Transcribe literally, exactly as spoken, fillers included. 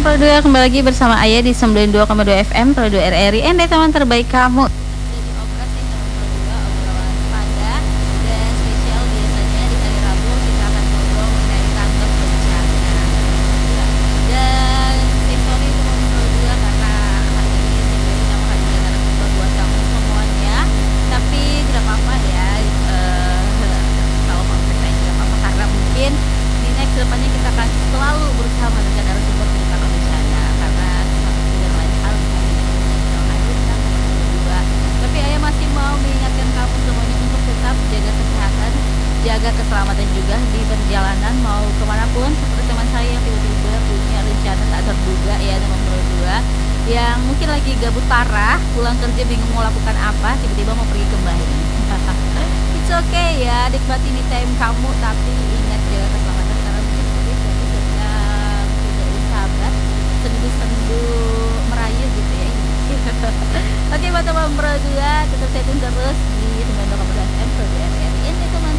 teman Pro dua, kembali lagi bersama Ayah di sembilan puluh dua koma dua F M Pro dua R R I Anda teman terbaik kamu. Jadi operasi teman Pro dua, obrolan pada dan spesial biasanya di hari Rabu kita akan ngobrol mengenai kantor bencana. Dan sorry teman Pro dua karena hari ini saya tidak menghadirkan narasumber buat kamu semuanya. Tapi tidak apa-apa ya, uh, kalau mau ceritain tidak apa-apa karena mungkin di next depannya kita akan selalu berusaha menghadirkan narasumber di kantor bencana karena satu dan lain hal yang kita hadirkan berdua. Tapi Ayah masih mau mengingatkan kamu semuanya untuk tetap jaga kesehatan, jaga keselamatan juga di perjalanan mau kemanapun. Seperti teman saya yang tiba-tiba punya rencana tak terduga ya teman berdua yang mungkin lagi gabut parah, pulang kerja bingung mau lakukan apa, tiba-tiba mau pergi ke Bali. It's okay ya, nikmati me time kamu, tapi ingat jaga keselamatan karena mungkin seperti tadi sedang tidak bersahabat, sendu-sendu merayu gitu ya. Oke buat teman berdua, tetap stay tune